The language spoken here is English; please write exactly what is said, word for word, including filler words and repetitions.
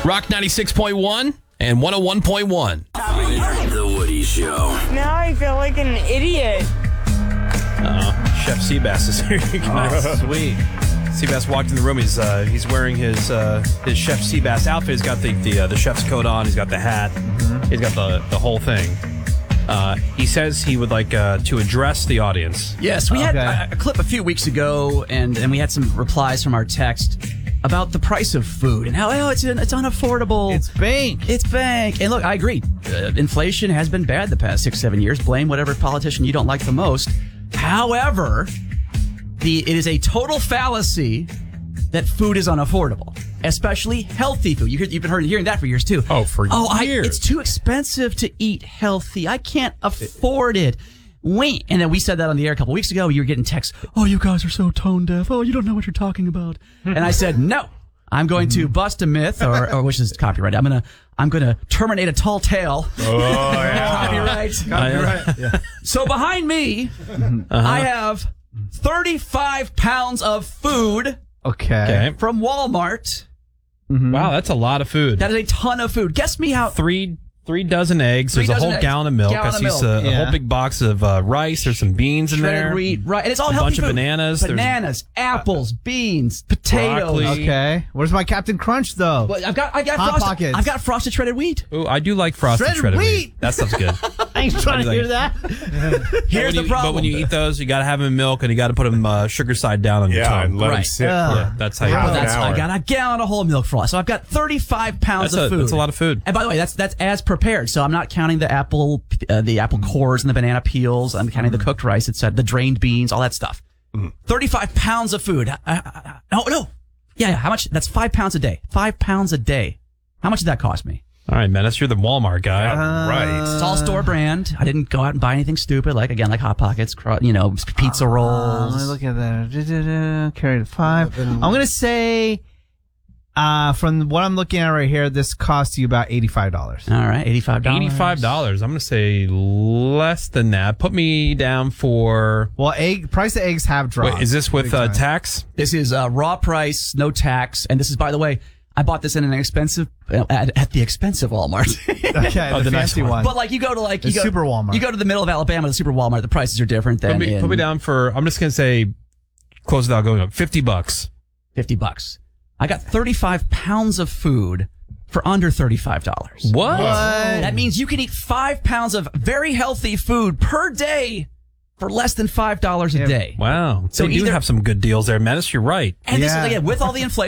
Rock ninety-six point one and one oh one point one. The Woody Show. Now I feel like an idiot. Uh-oh. Chef Seabass is here. Oh, sweet. Seabass walked in the room. He's uh, he's wearing his uh, his Chef Seabass outfit. He's got the the, uh, the chef's coat on. He's got the hat. Mm-hmm. He's got the, the whole thing. Uh, he says he would like uh, to address the audience. Yes, we had Okay. a, a clip a few weeks ago, and, and we had some replies from our text about the price of food and how oh, it's it's unaffordable. It's bank. It's bank. And look, I agree. Uh, inflation has been bad the past six, seven years. Blame whatever politician you don't like the most. However, the it is a total fallacy that food is unaffordable, especially healthy food. You hear, you've been hearing, hearing that for years, too. Oh, for oh, years. I, it's too expensive to eat healthy. I can't afford it. Wait. And then we said that on the air a couple weeks ago. You were getting texts, oh, you guys are so tone deaf. Oh, you don't know what you're talking about. And I said, no, I'm going to bust a myth, or, or which is copyright. I'm going to I'm going to terminate a tall tale. Oh, yeah. Copyright. Copyright. Yeah. So behind me, uh-huh. I have thirty-five pounds of food Okay. Okay. from Walmart. Wow, that's a lot of food. That is a ton of food. Guess me how. Three three dozen eggs. Three There's a dozen whole eggs. gallon of milk. Gallon I of see milk. a, a Yeah. whole big box of uh, rice. There's some beans in Shredded there. wheat, right? And it's all A healthy bunch of food. bananas. There's- Bananas, apples, beans, potatoes. Broccoli. Okay. Where's my Captain Crunch, though? Well, I've got, I got Hot frosted. Pockets. I've got frosted shredded wheat. Ooh, I do like frosted Shredded shredded wheat. wheat. That stuff's good. I ain't trying to Like- hear that. Here's When the you- problem. But when you eat those, you got to have them in milk, and you got to put them uh, sugar side down on your Yeah, tongue. and let them Right. sit Yeah. for Yeah, that's how you half Well, do it. an that's, hour. I got a gallon of whole milk frost. So I've got thirty-five pounds That's of a- food. that's a lot of food. And by the way, that's that's as prepared. So I'm not counting the apple, uh, the apple cores and the banana peels. I'm counting the cooked rice. It's uh, the drained beans, all that stuff. thirty-five pounds of food. Uh, uh, uh, no, no. Yeah, yeah. How much? That's five pounds a day. Five pounds a day. How much did that cost me? All right, man. That's you're the Walmart guy. Uh, right. It's all store brand. I didn't go out and buy anything stupid, like again, like Hot Pockets, cro- you know, pizza Uh, rolls. let me look at that. Da-da-da. Carried at five. I'm going to say, uh, from what I'm looking at right here, this cost you about eighty-five dollars. All right, eighty-five dollars. Eighty-five dollars. I'm gonna say less than that. Put me down for. Well, egg price of eggs have dropped. Wait, is this with Big uh, time. tax? This is uh, raw price, no tax, and this is, by the way, I bought this in an expensive uh, at, at the expensive Walmart. Okay, Oh, the, the nice fancy one. one. But like you go to like you The go Super Walmart. You go to the middle of Alabama, the Super Walmart. The prices are different than Put me, in put me down for. I'm just gonna say, close without going up. Fifty bucks. fifty bucks. I got thirty-five pounds of food for under thirty-five dollars. What? That means you can eat five pounds of very healthy food per day for less than five dollars a Yeah. day. Wow. So So you do either- have some good deals there, Menace. You're right. And this Yeah. is again with all the inflation.